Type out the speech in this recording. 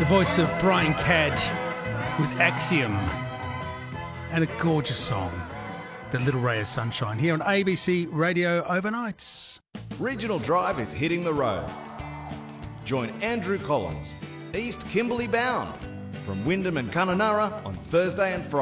The voice of Brian Cadd with Axiom and a gorgeous song, The Little Ray of Sunshine, here on ABC Radio Overnights. Regional Drive is hitting the road. Join Andrew Collins, East Kimberley bound, from Wyndham and Kununurra on Thursday and Friday.